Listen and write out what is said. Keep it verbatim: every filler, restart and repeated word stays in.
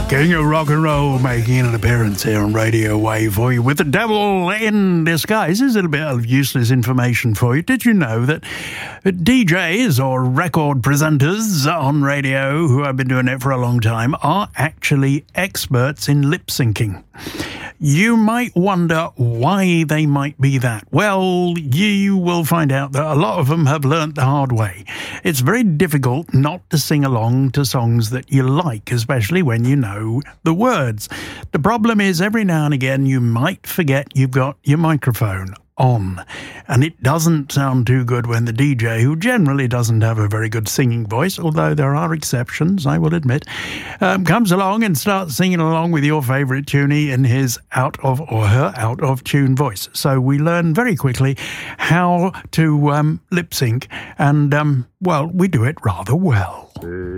King of rock and roll making an appearance here on Radio Wave for you with the devil in disguise. Here's a little bit of useless information for you. Did you know that D Js or record presenters on radio who have been doing it for a long time are actually experts in lip syncing? You might wonder why they might be that. Well, you will find out that a lot of them have learnt the hard way. It's very difficult not to sing along to songs that you like, especially when you know the words. The problem is every now and again you might forget you've got your microphone on, and it doesn't sound too good when the D J, who generally doesn't have a very good singing voice, although there are exceptions, I will admit, um, comes along and starts singing along with your favourite tunie in his out of or her out of tune voice. So we learn very quickly how to um, lip sync, and um, well, we do it rather well.